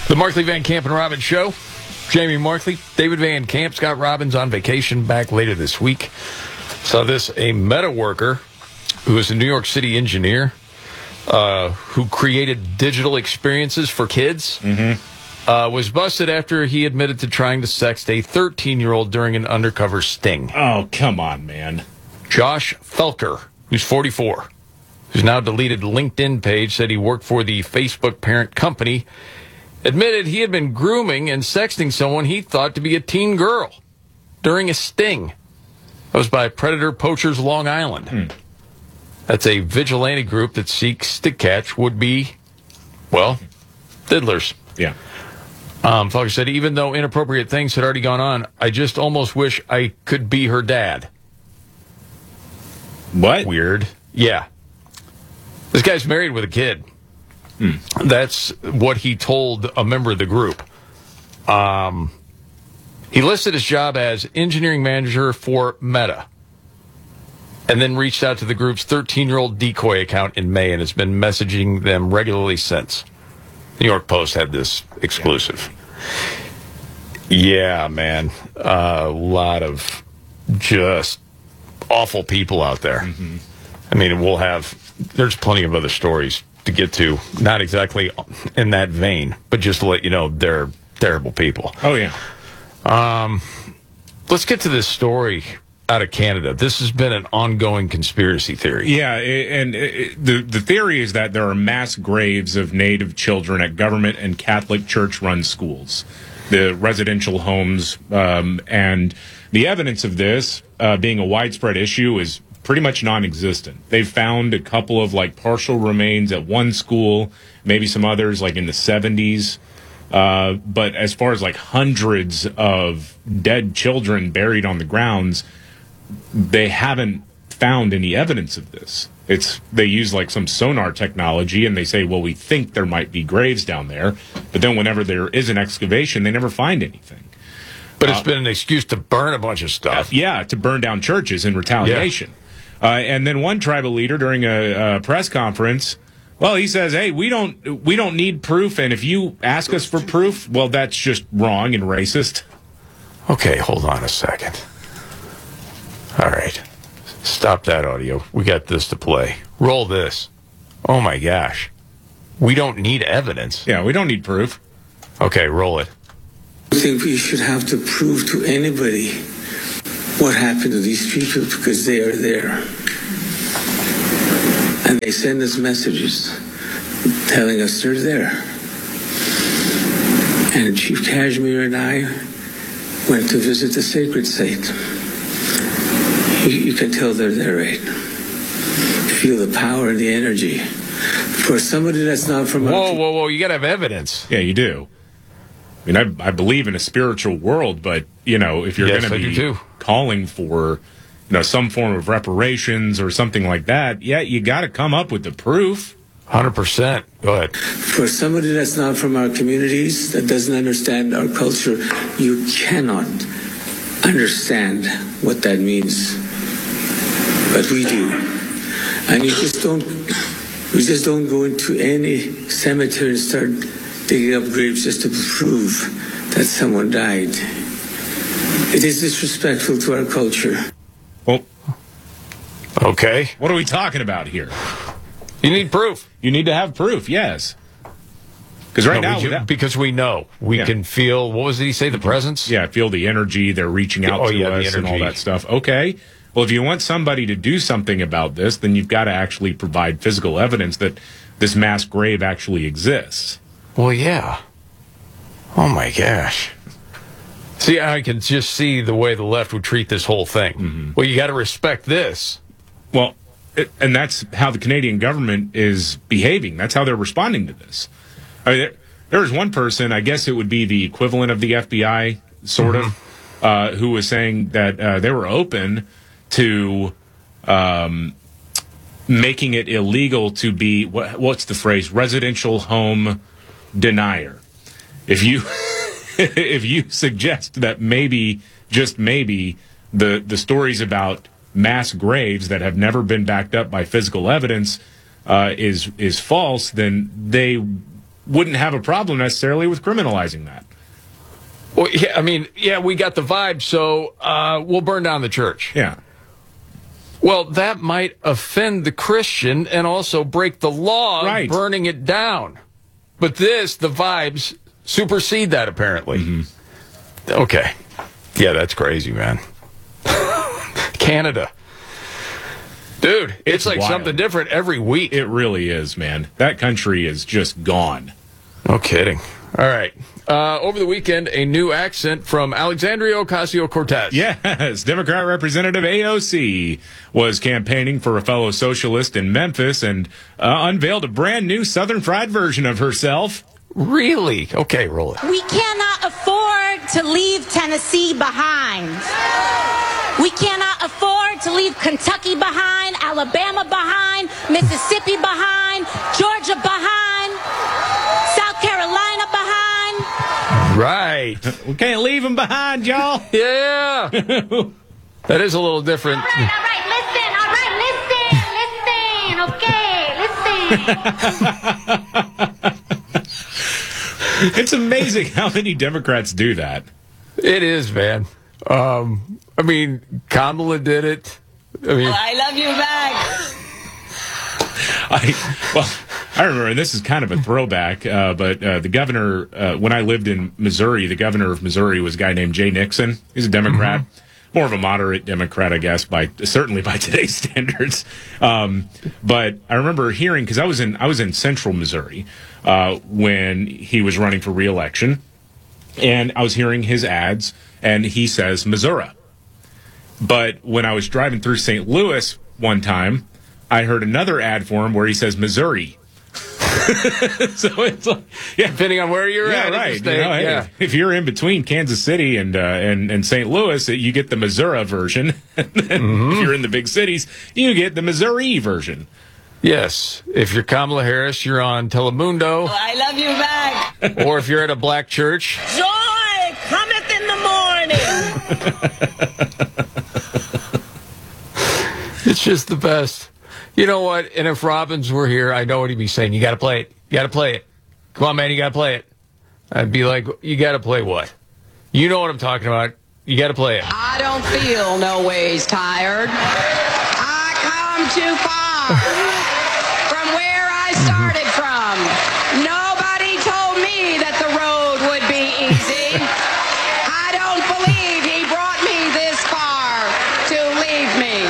The Markley, Van Camp, and Robbins Show. Jamie Markley, David Van Camp, Scott Robbins on vacation back later this week. Saw this, a Meta worker who is a New York City engineer who created digital experiences for kids was busted after he admitted to trying to sext a 13-year-old during an undercover sting. Oh, come on, man. Josh Felker, who's 44, who's now deleted LinkedIn page, said he worked for the Facebook parent company, admitted he had been grooming and sexting someone he thought to be a teen girl during a sting. That was by Predator Poachers Long Island. That's a vigilante group that seeks to catch would-be, well, diddlers. Yeah. Felker said, even though inappropriate things had already gone on, I just almost wish I could be her dad. What? Weird. Yeah. This guy's married with a kid. That's what he told a member of the group. He listed his job as engineering manager for Meta and then reached out to the group's 13-year-old decoy account in May and has been messaging them regularly since. New York Post had this exclusive. Yeah, man. A lot of just awful people out there. I mean, there's plenty of other stories to get to, not exactly in that vein, but just to let you know they're terrible people. Oh, yeah. Let's get to this story out of Canada. This has been an ongoing conspiracy theory. Yeah, and the theory is that there are mass graves of Native children at government and Catholic church-run schools, the residential homes, and the evidence of this being a widespread issue is pretty much non-existent. They've found a couple of partial remains at one school, maybe some others in the 70s. But as far as hundreds of dead children buried on the grounds, they haven't found any evidence of this. They use some sonar technology and they say, well, we think there might be graves down there. But then whenever there is an excavation, they never find anything. But it's been an excuse to burn a bunch of stuff. Yeah, to burn down churches in retaliation. And then one tribal leader during a press conference, well, he says, hey, we don't need proof, and if you ask us for proof, well, that's just wrong and racist. Okay, hold on a second. All right. Stop that audio. We got this to play. Roll this. Oh, my gosh. We don't need evidence. Yeah, we don't need proof. Okay, roll it. I think we should have to prove to anybody what happened to these people because they are there. And they send us messages telling us they're there. And Chief Kashmir and I went to visit the sacred site. You can tell they're there, right? Feel the power and the energy. For somebody that's not from... Whoa. You got to have evidence. Yeah, you do. I mean, I believe in a spiritual world, but, if you're going to be calling for, some form of reparations or something like that, yeah, you got to come up with the proof. 100%. Go ahead. For somebody that's not from our communities, that doesn't understand our culture, you cannot understand what that means. But we do. And we just don't go into any cemetery and start digging up graves just to prove that someone died. It is disrespectful to our culture. Well, okay. What are we talking about here? You need proof. You need to have proof, yes. Because because we know. We can feel, what did he say, the presence? Yeah, feel the energy. They're reaching out to us and all that stuff. Okay. Well, if you want somebody to do something about this, then you've got to actually provide physical evidence that this mass grave actually exists. Well, yeah. Oh, my gosh. See, I can just see the way the left would treat this whole thing. Well, you got to respect this. Well, and that's how the Canadian government is behaving. That's how they're responding to this. I mean, there was one person, I guess it would be the equivalent of the FBI, sort of, who was saying that they were open to making it illegal to be, what's the phrase, residential home denier. If you if you suggest that maybe, just maybe, the stories about mass graves that have never been backed up by physical evidence is false, then they wouldn't have a problem necessarily with criminalizing that. Well, yeah, I mean, yeah, we got the vibe, so we'll burn down the church. Yeah. Well, that might offend the Christian and also break the law of burning it down. But the vibes supersede that, apparently. Mm-hmm. Okay. Yeah, that's crazy, man. Canada. Dude, it's like wild. Something different every week. It really is, man. That country is just gone. No kidding. All right. Over the weekend, a new accent from Alexandria Ocasio-Cortez. Yes, Democrat Representative AOC was campaigning for a fellow socialist in Memphis and unveiled a brand new Southern fried version of herself. Really? Okay, roll it. We cannot afford to leave Tennessee behind. We cannot afford to leave Kentucky behind, Alabama behind, Mississippi behind, Georgia behind, South Carolina behind. Right. We can't leave them behind, y'all. Yeah. That is a little different. All right, listen. It's amazing how many Democrats do that. It is, man. I mean, Kamala did it. I mean, I love you back. I remember, and this is kind of a throwback, but the governor, when I lived in Missouri, the governor of Missouri was a guy named Jay Nixon. He's a Democrat, more of a moderate Democrat, I guess, certainly by today's standards. But I remember hearing, because I was in central Missouri when he was running for re-election, and I was hearing his ads, and he says Missouri. But when I was driving through St. Louis one time, I heard another ad for him where he says Missouri. So it's like, yeah, depending on where you're at, right? State, you know, hey, if you're in between Kansas City and St. Louis, you get the Missouri version. And then if you're in the big cities, you get the Missouri version. Yes, if you're Kamala Harris, you're on Telemundo. I love you back. Or if you're at a black church, joy cometh in the morning. It's just the best. You know what? And if Robbins were here, I know what he'd be saying. You got to play it. You got to play it. Come on, man. You got to play it. I'd be like, you got to play what? You know what I'm talking about. You got to play it. I don't feel no ways tired. I come too far from where I started from. Nobody told me that the road would be easy. I don't believe he brought me this far to leave me.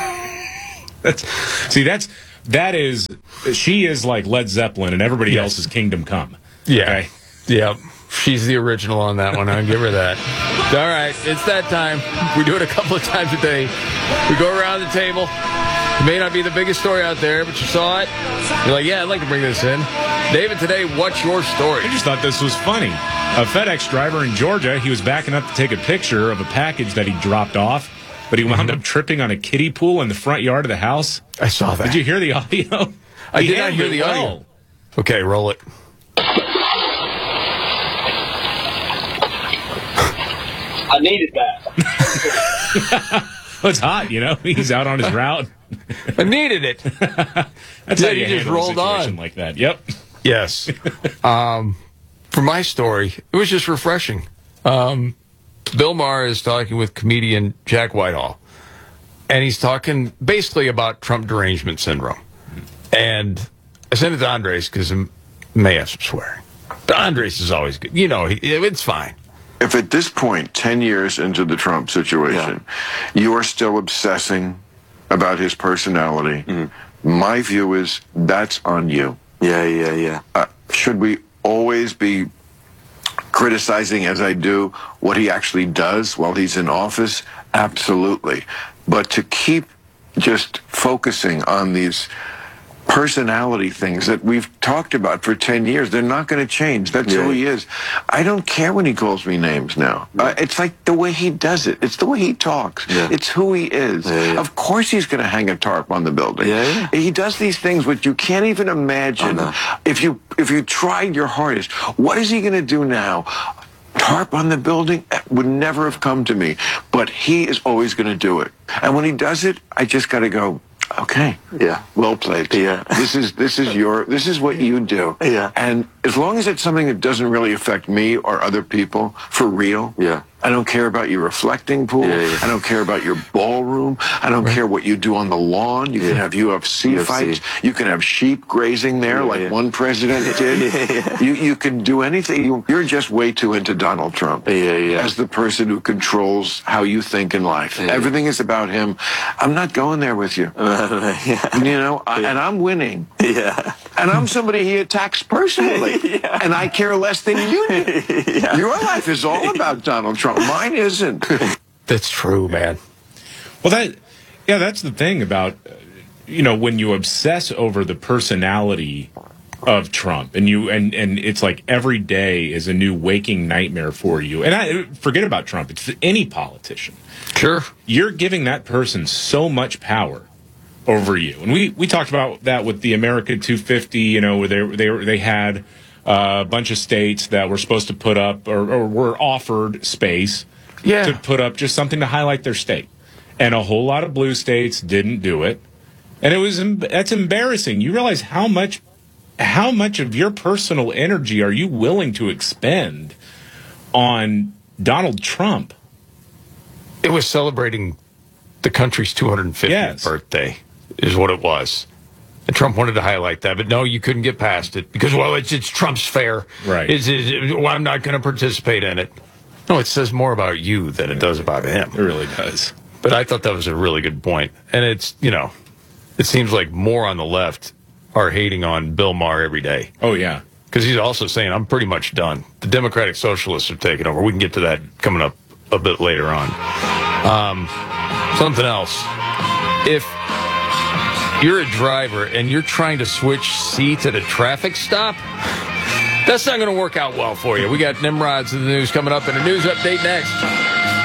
She is like Led Zeppelin and everybody else's Kingdom Come. Yeah. Okay? Yeah. She's the original on that one. I'll give her that. All right. It's that time. We do it a couple of times a day. We go around the table. It may not be the biggest story out there, but you saw it. You're like, yeah, I'd like to bring this in. David, today, what's your story? I just thought this was funny. A FedEx driver in Georgia, he was backing up to take a picture of a package that he dropped off, but he wound up tripping on a kiddie pool in the front yard of the house. I saw that. Did you hear the audio? I did not hear the audio. Okay, roll it. I needed that. Well, it's hot, you know. He's out on his route. I needed it. That's how you just handle rolled a situation on like that. Yep. Yes. For my story, it was just refreshing. Bill Maher is talking with comedian Jack Whitehall, and he's talking basically about Trump derangement syndrome. And I sent it to Andres because it may have some swearing. But Andres is always good. You know, it's fine. If at this point, 10 years into the Trump situation, you are still obsessing about his personality, my view is that's on you. Yeah. Should we always be criticizing, as I do, what he actually does while he's in office? Absolutely. But to keep just focusing on these personality things that we've talked about for 10 years, they're not going to change. That's who he is. I don't care when he calls me names now. It's like the way he does it. It's the way he talks. It's who he is. Of course he's going to hang a tarp on the building. He does these things which you can't even imagine. If you tried your hardest, what is he going to do now? Tarp on the building would never have come to me, but he is always going to do it. And when he does it, I just got to go, Okay. Yeah. Well played. Yeah. This is what you do. Yeah. And as long as it's something that doesn't really affect me or other people, for real. Yeah. I don't care about your reflecting pool. Yeah. I don't care about your ballroom. I don't care what you do on the lawn. You can have UFC fights. You can have sheep grazing there like one president did. You can do anything. You're just way too into Donald Trump as the person who controls how you think in life. Everything is about him. I'm not going there with you. You know, and I'm winning. Yeah. And I'm somebody he attacks personally. And I care less than you do. Your life is all about Donald Trump. Mine isn't. That's true, man. Well, that's the thing about, when you obsess over the personality of Trump, and it's like every day is a new waking nightmare for you. And I forget about Trump; it's any politician. Sure, you're giving that person so much power over you. And we talked about that with the America 250. Where they had a bunch of states that were supposed to put up or were offered space to put up just something to highlight their state. And a whole lot of blue states didn't do it. And that's embarrassing. You realize how much of your personal energy are you willing to expend on Donald Trump? It was celebrating the country's 250th birthday is what it was. And Trump wanted to highlight that, but no, you couldn't get past it because, well, it's Trump's fair. Right. Well, I'm not going to participate in it. No, it says more about you than it does about him. It really does. But I thought that was a really good point. And it's, it seems like more on the left are hating on Bill Maher every day. Oh, yeah. Because he's also saying, I'm pretty much done. The Democratic Socialists are taking over. We can get to that coming up a bit later on. Something else. If you're a driver and you're trying to switch seats at a traffic stop, that's not going to work out well for you. We got Nimrod's in the news coming up and a news update next.